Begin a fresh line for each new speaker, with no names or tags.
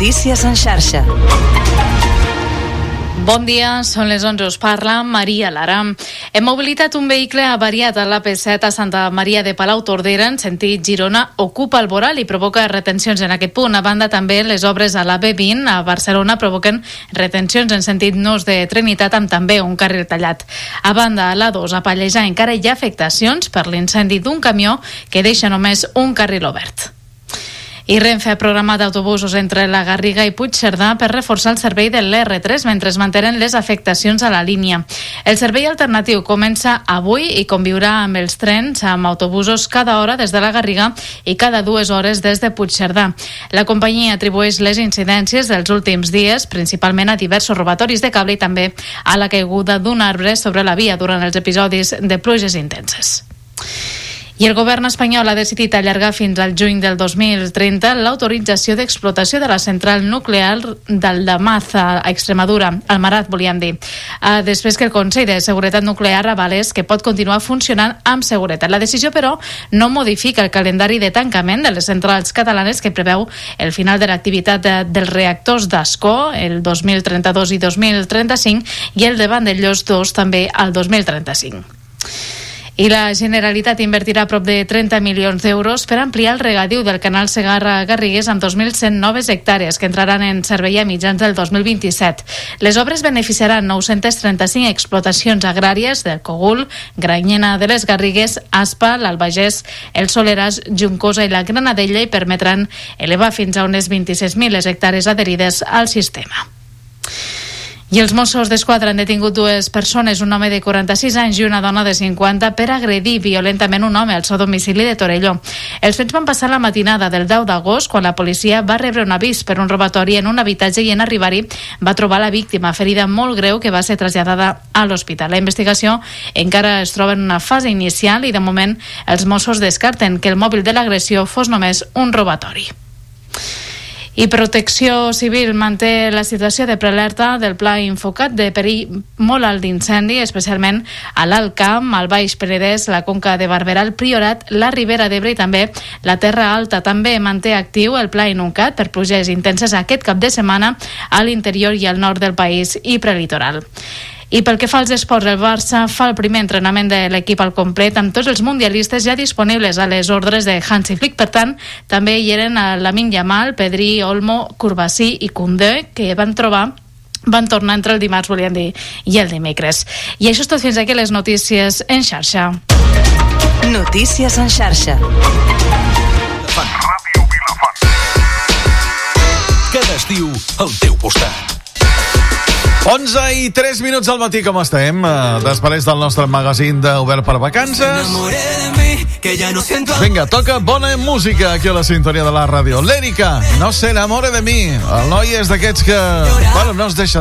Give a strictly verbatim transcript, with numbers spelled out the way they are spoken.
Notícies en xarxa.
Bon dia, són les onze, us parla Maria Lara. Hem mobilitat un vehicle avariat a l'A P set a Santa Maria de Palautordera, en sentit Girona, ocupa el voral i provoca retencions en aquest punt. A banda, també les obres a la B vint a Barcelona provoquen retencions en sentit Nus de Trinitat, amb també un carril tallat. A banda, a l'A dos, a Pallejà, encara hi ha afectacions per l'incendi d'un camió que deixa només un carril obert. I Renfe ha programat autobusos entre la Garriga i Puigcerdà per reforçar el servei de l'R tres mentre es mantenen les afectacions a la línia. El servei alternatiu comença avui i conviurà amb els trens amb autobusos cada hora des de la Garriga i cada dues hores des de Puigcerdà. La companyia atribueix les incidències dels últims dies principalment a diversos robatoris de cable i també a la caiguda d'un arbre sobre la via durant els episodis de pluges intenses. I el govern espanyol ha decidit allargar fins al juny del dos mil trenta l'autorització d'explotació de la central nuclear d'Aldamaz a Extremadura, al Marat, volíem dir. Després que el Consell de Seguretat Nuclear avalés que pot continuar funcionant amb seguretat. La decisió, però, no modifica el calendari de tancament de les centrals catalanes que preveu el final de l'activitat de, dels reactors d'Ascó el dos mil trenta-dos i dos mil trenta-cinc i el de Vandellòs dos també al dos mil trenta-cinc. I la Generalitat invertirà prop de trenta milions d'euros per ampliar el regadiu del canal Segarra-Garrigues amb dos mil cent noves hectàrees que entraran en servei a mitjans del dos mil vint-i-set. Les obres beneficiaran nou-cents trenta-cinc explotacions agràries del Cogul, Granyena de les Garrigues, Aspa, l'Albagés, el Soleràs, Juncosa i la Granadella i permetran elevar fins a unes vint-i-sis mil les hectàrees adherides al sistema. I els Mossos d'Esquadra han detingut dues persones, un home de quaranta-sis anys i una dona de cinquanta, per agredir violentament un home al seu domicili de Torelló. Els fets van passar la matinada del deu d'agost, quan la policia va rebre un avís per un robatori en un habitatge i en arribar-hi va trobar la víctima ferida molt greu que va ser traslladada a l'hospital. La investigació encara es troba en una fase inicial i de moment els Mossos descarten que el mòbil de l'agressió fos només un robatori. I Protecció Civil manté la situació de prealerta del Pla Infocat de perill molt alt d'incendi, especialment a l'Alt Camp, al Baix Penedès, la Conca de Barberà, el Priorat, la Ribera d'Ebre i també la Terra Alta. També manté actiu el Pla Inuncat per pluges intenses aquest cap de setmana a l'interior i al nord del país i prelitoral. I pel que fa als esports, el Barça fa el primer entrenament de l'equip al complet amb tots els mundialistes ja disponibles a les ordres de Hansi Flick. Per tant, també hi eren Lamine Yamal, Pedri, Olmo, Courbací i Koundé, que van trobar van tornar entre el dimarts, volíem dir, i el dimecres. I això és tot fins aquí les notícies en xarxa.
Notícies en xarxa.
Ràdio Vilafant. Cada estiu al teu costat.
onze i tres minuts al matí, com estem? Després del nostre magazín d'Obert per Vacances. Vinga, toca bona música aquí a la sintonia de la ràdio. L'Èrica, no se enamore de mi. El noi és d'aquests que, bueno, no es deixa